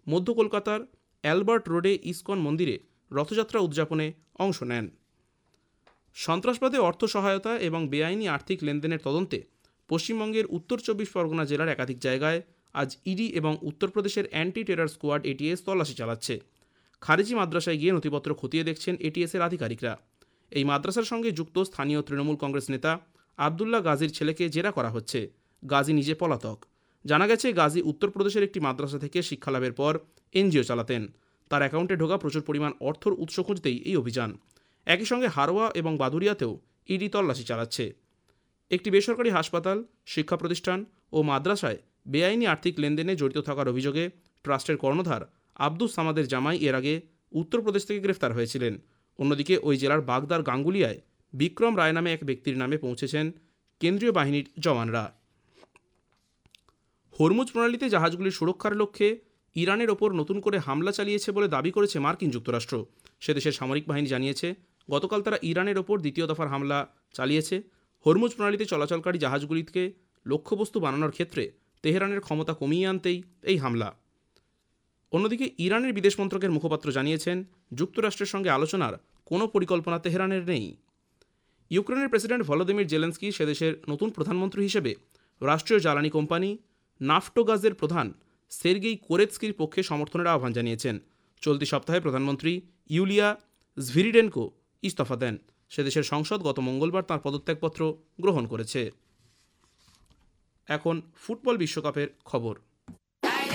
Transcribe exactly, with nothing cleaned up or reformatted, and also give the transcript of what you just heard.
মধ্য কলকাতার অ্যালবার্ট রোডে ইসকন মন্দিরে রথযাত্রা উদযাপনে অংশ নেন। সন্ত্রাসবাদে অর্থ সহায়তা এবং বেআইনি আর্থিক লেনদেনের তদন্তে পশ্চিমবঙ্গের উত্তর চব্বিশ পরগনা জেলার একাধিক জায়গায় আজ ইডি এবং উত্তরপ্রদেশের অ্যান্টি টেরর স্কোয়াড এটিএস তল্লাশি চালাচ্ছে। খারেজি মাদ্রাসায় গিয়ে নথিপত্র খতিয়ে দেখছেন এটিএসের আধিকারিকরা। এই মাদ্রাসার সঙ্গে যুক্ত স্থানীয় তৃণমূল কংগ্রেস নেতা আবদুল্লাহ গাজীর ছেলেকে জেরা করা হচ্ছে। গাজী নিজে পলাতক। জানা গেছে, গাজী উত্তরপ্রদেশের একটি মাদ্রাসা থেকে শিক্ষালাভের পর এনজিও চালাতেন। তার অ্যাকাউন্টে ঢোকা প্রচুর পরিমাণ অর্থর উৎস খুঁজতেই এই অভিযান। একই সঙ্গে হারোয়া এবং বাদুরিয়াতেও ইডি তল্লাশি চালাচ্ছে। একটি বেসরকারি হাসপাতাল, শিক্ষা প্রতিষ্ঠান ও মাদ্রাসায় বেআইনি আর্থিক লেনদেনে জড়িত থাকার অভিযোগে ট্রাস্টের কর্ণধার আব্দুস সামাদের জামাই এর আগে উত্তরপ্রদেশ থেকে গ্রেফতার হয়েছিলেন। অন্যদিকে ওই জেলার বাগদার গাঙ্গুলিয়ায় বিক্রম রায় নামে এক ব্যক্তির নামে পৌঁছেছেন কেন্দ্রীয় বাহিনীর জওয়ানরা। হরমুজ প্রণালীতে জাহাজগুলির সুরক্ষার লক্ষ্যে ইরানের ওপর নতুন করে হামলা চালিয়েছে বলে দাবি করেছে মার্কিন যুক্তরাষ্ট্র। সে দেশের সামরিক বাহিনী জানিয়েছে, গতকাল তারা ইরানের ওপর দ্বিতীয় দফার হামলা চালিয়েছে। হরমুজ প্রণালীতে চলাচলকারী জাহাজগুলিকে লক্ষ্যবস্তু বানানোর ক্ষেত্রে তেহরানের ক্ষমতা কমিয়ে আনতেই এই হামলা। অন্যদিকে ইরানের বিদেশ মন্ত্রকের মুখপাত্র জানিয়েছেন, যুক্তরাষ্ট্রের সঙ্গে আলোচনার কোনো পরিকল্পনা তেহরানের নেই। ইউক্রেনের প্রেসিডেন্ট ভলোদিমির জেলেন্সকি সে দেশের নতুন প্রধানমন্ত্রী হিসেবে রাষ্ট্রীয় জ্বালানি কোম্পানি নাফটোগাজের প্রধান সের্গেই কোরেৎস্কির পক্ষে সমর্থনের আহ্বান জানিয়েছেন। চলতি সপ্তাহে প্রধানমন্ত্রী ইউলিয়া ঝভিরিডেনকো ইস্তফা দেন। সে দেশের সংসদ গত মঙ্গলবার তাঁর পদত্যাগপত্র গ্রহণ করেছে। এখন ফুটবল বিশ্বকাপের খবর।